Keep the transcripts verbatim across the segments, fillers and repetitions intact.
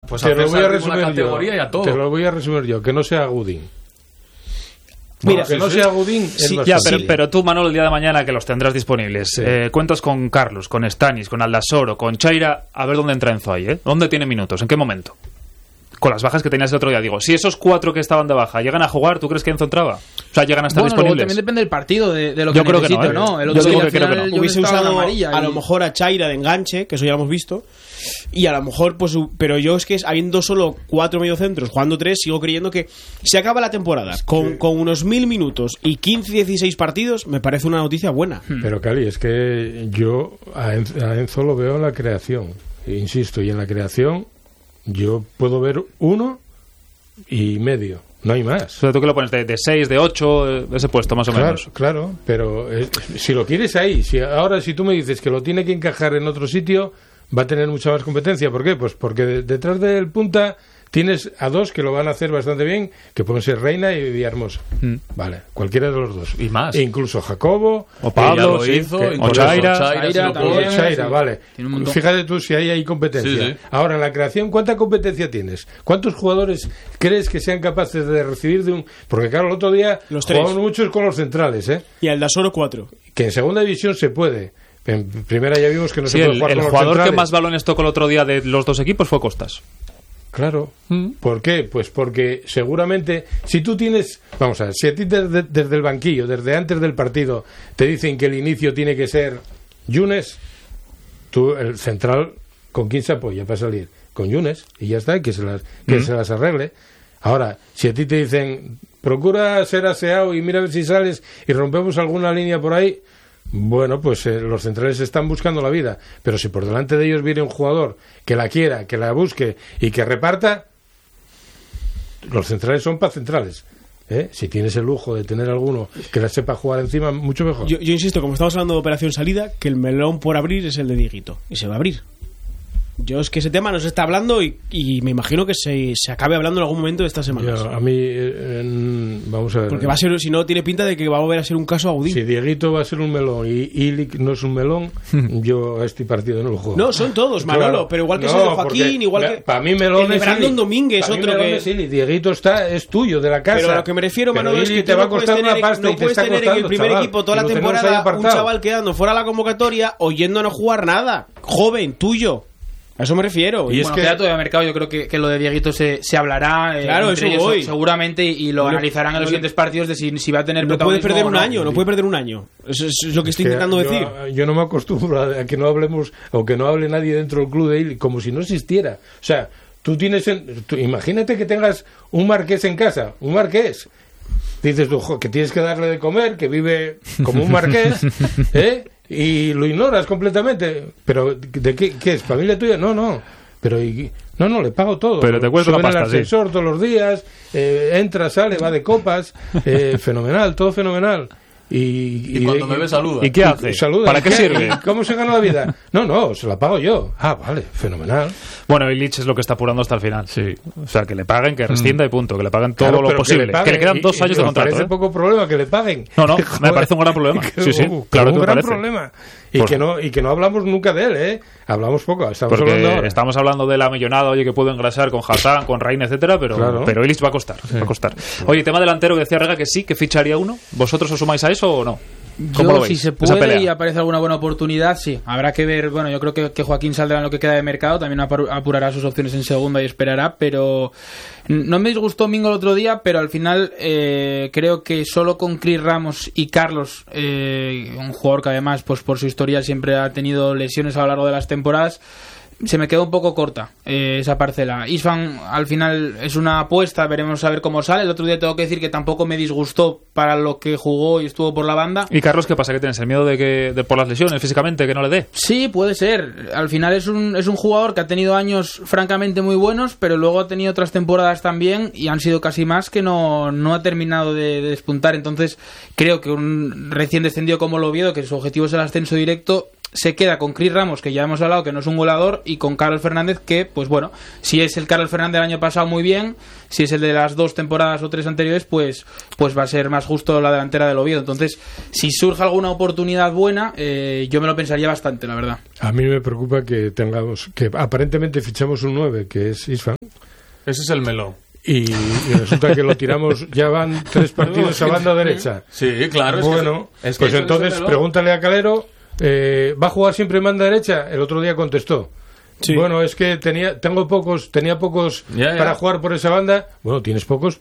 Pues te lo voy a resumir la categoría yo. Y a todo. Te lo voy a resumir yo, que no sea Godín. Mira, que no sea Godín es sí, más Ya, fácil. pero, pero tú, Manolo, el día de mañana que los tendrás disponibles, Sí. eh, cuentas con Carlos, con Stanis, con Aldasoro, con Chaira, a ver dónde entra Enzo ahí, ¿eh? ¿Dónde tiene minutos? ¿En qué momento? Con las bajas que tenías el otro día, digo, si esos cuatro que estaban de baja llegan a jugar, ¿tú crees que Enzo entraba? O sea, llegan a estar Bueno, luego disponibles. también depende del partido, de, de lo que Yo creo que necesito, no, ¿eh? ¿no? El Yo otro digo día que al creo que final no. yo Hubiese estaba en usado amarilla a y- lo mejor a Chaira de enganche, que eso ya lo hemos visto, y a lo mejor, pues, pero yo es que habiendo solo cuatro mediocentros, jugando tres, sigo creyendo que si acaba la temporada con, con unos mil minutos y quince, dieciséis partidos, me parece una noticia buena. Pero Cali, es que yo a Enzo, a Enzo lo veo en la creación, insisto, y en la creación yo puedo ver uno y medio, no hay más. O sea, tú que lo pones de seis, de ocho, ese puesto más o Claro, menos. claro, pero eh, si lo quieres ahí, si ahora si tú me dices que lo tiene que encajar en otro sitio, va a tener mucha más competencia. ¿Por qué? Pues porque de- detrás del punta tienes a dos que lo van a hacer bastante bien, que pueden ser Reina y Villahermosa. Mm. Vale, cualquiera de los dos. Y más. E incluso Jacobo. O Pablo, Que ya lo sí, hizo, que- incluso o Chaira. Chaira Chaira se lo también. puede- O Chaira, sí. vale. Tiene un montón. Fíjate tú si ahí hay competencia. Sí, sí. Ahora, en la creación, ¿cuánta competencia tienes? ¿Cuántos jugadores crees que sean capaces de recibir de un...? Porque claro, el otro día Los tres. jugamos muchos con los centrales, ¿eh? Y al Dasoro cuatro. Que en segunda división se puede. En primera ya vimos que no Sí, se puede el, jugar el con los jugador que centrales. más balones tocó el otro día de los dos equipos fue Costas. Claro. ¿Por qué? Pues porque seguramente si tú tienes, vamos a ver, si a ti desde, desde el banquillo, desde antes del partido, te dicen que el inicio tiene que ser Yunes, tú, el central, ¿con quién se apoya para salir? Con Yunes, y ya está, que se las, que se las arregle. Ahora, si a ti te dicen, procura ser aseado y mira a ver si sales y rompemos alguna línea por ahí, bueno, pues eh, los centrales están buscando la vida, pero si por delante de ellos viene un jugador que la quiera, que la busque y que reparta, los centrales son para centrales. ¿eh? Si tienes el lujo de tener alguno que la sepa jugar encima, mucho mejor. Yo, yo insisto, como estamos hablando de operación salida, que el melón por abrir es el de Dieguito. Y se va a abrir. Yo es que ese tema no se está hablando y, y me imagino que se, se acabe hablando en algún momento de estas semanas. Yo, a mí, eh, en- vamos a ver. Porque va a ser, si no, tiene pinta de que va a volver a ser un caso Audín. Si Dieguito va a ser un melón y Ilic no es un melón, yo a este partido no lo juego. No, son todos, Manolo, Claro. pero igual que No, es el de Joaquín, porque igual pa- que... Para mí melón el de es Brandon Ilic. Domínguez, Pa' mí otro melón que... es Ilic. Dieguito está, es tuyo, de la casa. Pero a lo que me refiero, Pero Manolo, es Ilic que te tú va no a puedes costar tener, una pasta no y te puedes está tener en el costando, primer chaval. equipo toda Y la lo tenemos ahí temporada un apartado. chaval quedando fuera de la convocatoria o yendo a no jugar nada. Joven, tuyo. A eso me refiero. Y Y es bueno, que- queda todavía mercado. Yo creo que, que lo de Dieguito se, se hablará. eh, Claro, entre eso ellos, voy. seguramente y lo No le- analizarán en no los le- siguientes partidos de si, si va a tener no puede protagonismo perder o un no. año, no puede perder un año. Eso es, es lo que estoy Que intentando yo, decir. Yo no me acostumbro a que no hablemos, o que no hable nadie dentro del club de Ilic, como si no existiera. O sea, tú tienes, en- tú- imagínate que tengas un marqués en casa, un marqués. Dices tú, "Jo, que tienes que darle de comer, que vive como un marqués, ¿eh? Y lo ignoras completamente. Pero, ¿de qué, qué es? ¿Familia tuya? No, no. Pero, y- no, no, le pago todo. Pero te cuesta Sube una en el pasta, sí. ascensor todos los días, eh, entra, sale, va de copas, eh, fenomenal, todo fenomenal. Y, Y cuando me ve, saluda. ¿Y qué hace? Saluda. ¿Para qué sirve? ¿Y ¿Cómo se gana la vida? No, no, se la pago yo. Ah, vale, fenomenal. Bueno, Illich es lo que está apurando hasta el final. Sí. O sea, que le paguen, que rescinda y punto. Que le paguen todo Claro, lo pero posible. le Que le, paguen, quedan y- dos y años de me contrato. parece ¿eh? poco problema que le paguen. No, no, me Joder, parece un gran problema. que- Sí, sí, uh, claro que un me gran parece. problema. Y Por- que no y que no hablamos nunca de él, ¿eh? Hablamos poco. Estamos Porque hablando ahora. estamos hablando de la millonada, oye, que puedo engrasar con Hassan, con Reina, etcétera, pero, Claro. pero Illich va a costar, va a costar. Oye, tema delantero que decía Rega que sí, que ficharía uno. ¿Vosotros os sumáis a eso o no? ¿Cómo Yo, lo veis? si se esa puede pelea? y aparece alguna buena oportunidad, sí. Habrá que ver, bueno, yo creo que, que Joaquín saldrá en lo que queda de mercado, también apar- apurará sus opciones en segunda y esperará, pero no me disgustó Mingo el otro día, pero al final eh, creo que solo con Chris Ramos y Carlos, eh, un jugador que además, pues por su historial siempre ha tenido lesiones a lo largo de las temporadas, se me quedó un poco corta eh, esa parcela. Isfan al final es una apuesta, veremos a ver cómo sale. El otro día tengo que decir que tampoco me disgustó para lo que jugó y estuvo por la banda. ¿Y Carlos qué pasa? ¿Que tienes el miedo de que de por las lesiones físicamente que no le dé? Sí, puede ser. Al final es un, es un jugador que ha tenido años francamente muy buenos, pero luego ha tenido otras temporadas también y han sido casi más que no, no ha terminado de, de despuntar. Entonces creo que un recién descendido como el Oviedo, que su objetivo es el ascenso directo, se queda con Chris Ramos, que ya hemos hablado que no es un goleador, y con Carlos Fernández, que, pues bueno, si es el Carlos Fernández del año pasado, muy bien. Si es el de las dos temporadas o tres anteriores, pues, pues va a ser más justo la delantera del Oviedo. Entonces, si surge alguna oportunidad buena, eh, yo me lo pensaría bastante, la verdad. A mí me preocupa que tengamos, que aparentemente fichamos un nueve, que es Isfan. Ese es el melón. Y, y resulta que lo tiramos, ya van tres partidos a banda derecha. Sí, claro. Bueno, es que, es que pues entonces pregúntale a Calero, eh, ¿va a jugar siempre en banda derecha? El otro día contestó. Sí. Bueno, es que tenía tengo pocos tenía pocos ya, ya. para jugar por esa banda. Bueno, ¿tienes pocos?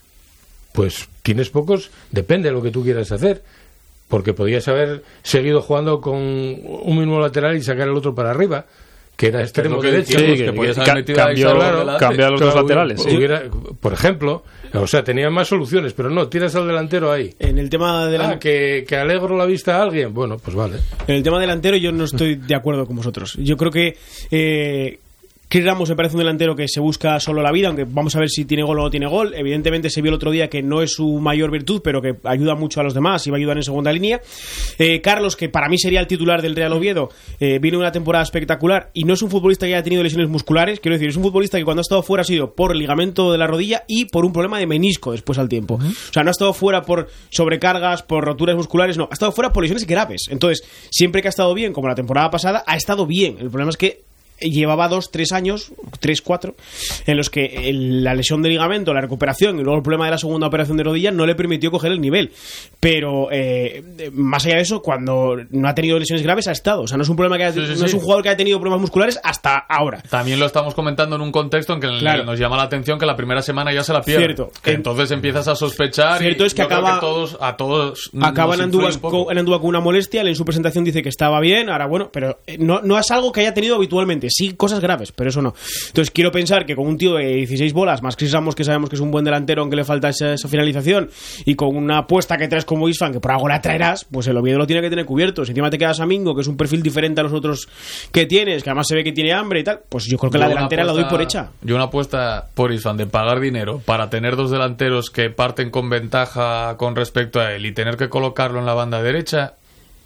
Pues tienes pocos, depende de lo que tú quieras hacer. Porque podías haber seguido jugando con un mismo lateral y sacar el otro para arriba, que era extremo que derecho. Sí, que, que podías haber metido cambió, ahí claro, cambiar los dos laterales. Sí. Hubiera, por ejemplo, o sea, tenían más soluciones, pero no, tiras al delantero ahí. En el tema de la... ah, que, que alegro la vista a alguien. Bueno, pues vale. En el tema delantero yo no estoy de acuerdo con vosotros. Yo creo que eh, Chris Ramos me parece un delantero que se busca solo la vida, aunque vamos a ver si tiene gol o no tiene gol. Evidentemente se vio el otro día que no es su mayor virtud, pero que ayuda mucho a los demás y va a ayudar en segunda línea. Eh, Carlos, que para mí sería el titular del Real Oviedo, eh, viene una temporada espectacular y no es un futbolista que haya tenido lesiones musculares. Quiero decir, es un futbolista que cuando ha estado fuera ha sido por el ligamento de la rodilla y por un problema de menisco después al tiempo. Uh-huh. O sea, no ha estado fuera por sobrecargas, por roturas musculares, no. Ha estado fuera por lesiones graves. Entonces, siempre que ha estado bien, como la temporada pasada, ha estado bien. El problema es que llevaba dos, tres años, tres, cuatro, en los que el, la lesión de ligamento, la recuperación y luego el problema de la segunda operación de rodilla no le permitió coger el nivel. Pero eh, más allá de eso, cuando no ha tenido lesiones graves, ha estado. O sea, no es un problema que haya, sí, sí, no sí. es un jugador que haya tenido problemas musculares hasta ahora. También lo estamos comentando en un contexto en que claro. nos llama la atención que la primera semana ya se la pierde. Cierto. Que en, entonces empiezas a sospechar. Cierto y es que acaba. Que todos, a todos acaba en Andúa, con, en Andúa con una molestia. Él en su presentación dice que estaba bien. Ahora, bueno, pero no, no es algo que haya tenido habitualmente. Sí, cosas graves, pero eso no. Entonces quiero pensar que con un tío de dieciséis bolas, más Chris Ramos, que sabemos que es un buen delantero aunque le falta esa, esa finalización, y con una apuesta que traes como Isfan, que por algo la traerás, pues el Oviedo lo tiene que tener cubierto. Si encima te quedas a Mingo, que es un perfil diferente a los otros que tienes, que además se ve que tiene hambre y tal, pues yo creo que yo la delantera apuesta, la doy por hecha. Yo una apuesta por Isfan de pagar dinero para tener dos delanteros que parten con ventaja con respecto a él y tener que colocarlo en la banda derecha.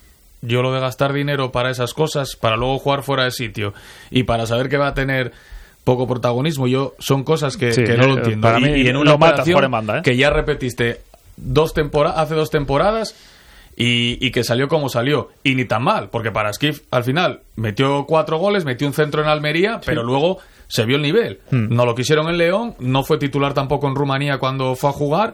Yo lo de gastar dinero para esas cosas, para luego jugar fuera de sitio y para saber que va a tener poco protagonismo, yo son cosas que, sí, que no eh, lo entiendo. Para y, mí y en una operación en banda, ¿eh? que ya repetiste dos tempora- hace dos temporadas y, y que salió como salió. Y ni tan mal, porque para Skiff al final metió cuatro goles, metió un centro en Almería, sí. pero luego se vio el nivel. Hmm. No lo quisieron en León, no fue titular tampoco en Rumanía cuando fue a jugar.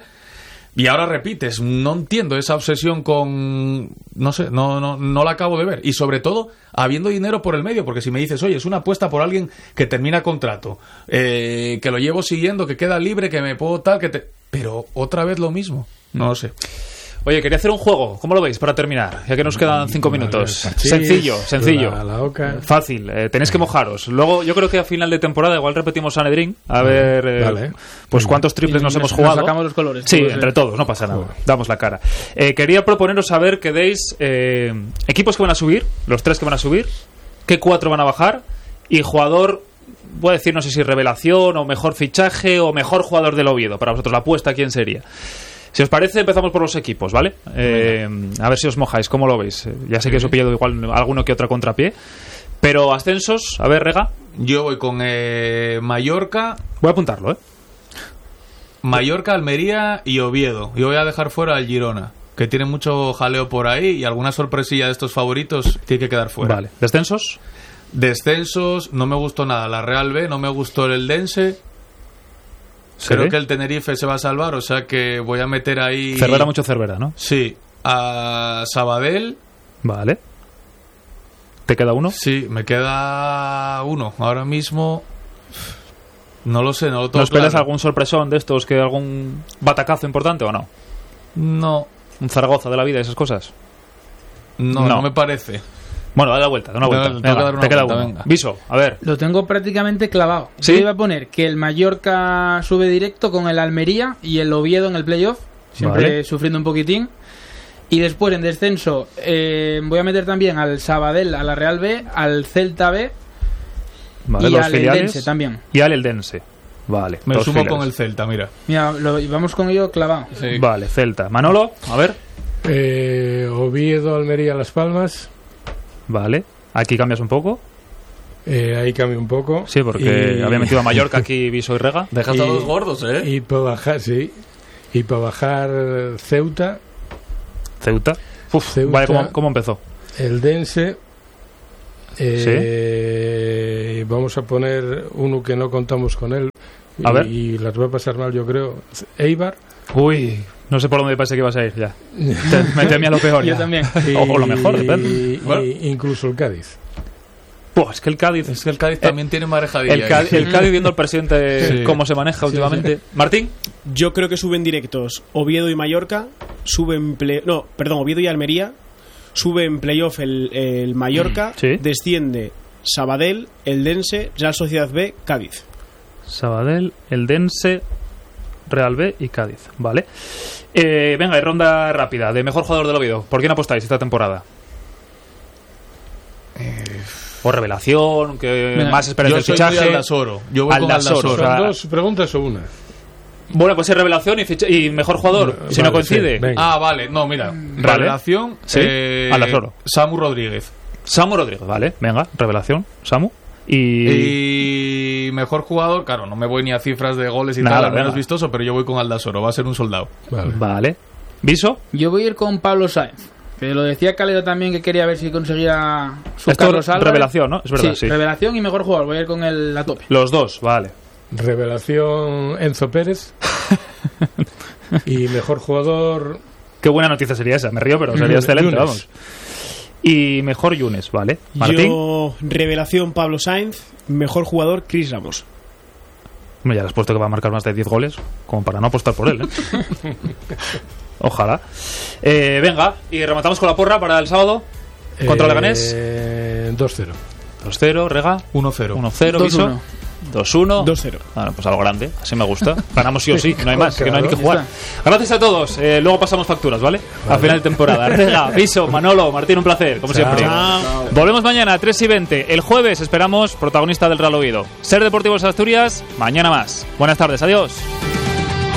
Y ahora repites, no entiendo esa obsesión con... No sé, no, no, no la acabo de ver. Y sobre todo, habiendo dinero por el medio, porque si me dices, oye, es una apuesta por alguien que termina contrato, eh, que lo llevo siguiendo, que queda libre, que me puedo tal, que te... Pero otra vez lo mismo, no lo sé. Oye, quería hacer un juego. ¿Cómo lo veis para terminar? Ya que nos quedan cinco minutos. Parchís, sencillo, sencillo. La, la oca. Fácil. Eh, tenéis que mojaros. Luego, yo creo que a final de temporada igual repetimos Sanedrín. A vale, ver eh, vale. pues cuántos triples y nos, nos hemos jugado. Nos sacamos los colores. Sí, entre eh. todos, no pasa nada. Joder. Damos la cara. Eh, quería proponeros a ver que deis eh, equipos que van a subir, los tres que van a subir, qué cuatro van a bajar y jugador... Voy a decir, no sé si revelación o mejor fichaje o mejor jugador del Oviedo. Para vosotros, la apuesta, ¿quién sería? Si os parece, empezamos por los equipos, ¿vale? Eh, a ver si os mojáis, ¿cómo lo veis? Ya sé que os he pillado igual alguno que otro contrapié. Pero ascensos, a ver, Rega. Yo voy con eh, Mallorca. Voy a apuntarlo, ¿eh? Mallorca, Almería y Oviedo. Y voy a dejar fuera al Girona, que tiene mucho jaleo por ahí y alguna sorpresilla de estos favoritos tiene que quedar fuera. Vale. ¿Descensos? Descensos, no me gustó nada. La Real B, no me gustó el Eldense. Creo que el Tenerife se va a salvar, o sea que voy a meter ahí... Cervera, mucho Cervera, ¿no? Sí. A Sabadell. Vale. ¿Te queda uno? Sí, me queda uno. Ahora mismo... No lo sé, no lo tengo ¿No esperas claro. algún sorpresón de estos, que algún batacazo importante o no? No. ¿Un Zaragoza de la vida, esas cosas? No, no, no me parece. Bueno, da la vuelta, da una vuelta. Tengo, venga, tengo una te queda vuelta, uno. Venga. Viso, a ver. Lo tengo prácticamente clavado. ¿Sí? Yo iba a poner que el Mallorca sube directo con el Almería y el Oviedo en el playoff, siempre vale. sufriendo un poquitín. Y después en descenso eh, voy a meter también al Sabadell, a la Real B, al Celta B vale, y los al filiales, Eldense también. Y al Eldense. Vale. Me sumo filiales. con el Celta, mira. Mira, lo, vamos con ello clavado. Sí. Vale, Celta. Manolo, a ver. Eh, Oviedo, Almería, Las Palmas. Vale. Aquí cambias un poco. Eh, ahí cambia un poco. Sí, porque Y- había metido a Mallorca aquí, Viso y Rega. Dejas a los gordos, ¿eh? Y para bajar, sí. Y para bajar Ceuta, Ceuta. Uf, Ceuta. Vale, ¿cómo, cómo empezó? el Dense. Eh, Vamos a poner uno que no contamos con él. A y, ver. y las va a pasar mal, yo creo. Eibar. Uy, no sé por dónde parece que ibas a ir ya. Te, me temía lo peor Yo ya. también. Y- O, o lo mejor, depende. y- Bueno. y incluso el Cádiz. Buah, es que el Cádiz... Es que el Cádiz también tiene marejadilla. El Cádiz, el Cádiz viendo al presidente Sí. cómo se maneja últimamente. Martín. Yo creo que suben directos Oviedo y Mallorca, suben play... no, perdón, Oviedo y Almería, sube en playoff el, el Mallorca, Sí. desciende Sabadell, Eldense, Real Sociedad B, Cádiz. Sabadell, Eldense, Real B y Cádiz. Vale. Eh, venga, y ronda rápida. De mejor jugador del Oviedo. ¿Por quién apostáis esta temporada? O revelación, que Venga, más esperáis Yo del soy fichaje. muy Aldasoro. Yo voy Aldasoro, con Aldasoro. o sea, ¿Son dos preguntas o una? Bueno, pues es revelación y, ficha- y mejor jugador. Vale, si no sí, coincide. venga. Ah, vale. No, mira. Vale. Revelación. Sí. eh, Aldasoro. Samu Rodríguez. Samu Rodríguez, vale. Venga, revelación. Samu. Y... Y mejor jugador, claro, no me voy ni a cifras de goles y Nada, tal, al menos venga. vistoso, pero yo voy con Aldasoro. Va a ser un soldado. Vale. Vale. ¿Viso? Yo voy a ir con Pablo Sainz. Que lo decía Cálido también, que quería ver si conseguía su Esto Carlos Álvarez. revelación, ¿no? Es verdad, sí. Revelación y mejor jugador. Voy a ir con el a tope. Los dos, vale. Revelación Enzo Pérez. Y mejor jugador. Qué buena noticia sería esa. Me río, pero sería Yunes. excelente, Yunes. vamos. Y mejor Yunes, vale. Martín. Yo, revelación Pablo Sainz, mejor jugador Chris Ramos. Hombre, ya le has puesto que va a marcar más de diez goles, como para no apostar por él, ¿eh? Ojalá. Eh, venga, y rematamos con la porra para el sábado. ¿Contra eh, Leganés? dos cero. dos cero, Rega. uno cero. uno cero, dos Viso. uno. dos uno. dos cero. Bueno, pues algo grande. Así me gusta. Ganamos sí o sí. No hay más. Que no hay ni que Ya jugar. Gracias a todos. Eh, luego pasamos facturas, ¿vale? A final de temporada. Rega, Viso, Manolo, Martín, un placer, como siempre. Chao. Volvemos mañana a tres y veinte. El jueves esperamos protagonista del Real Oviedo. Ser Deportivos Asturias, mañana más. Buenas tardes, adiós.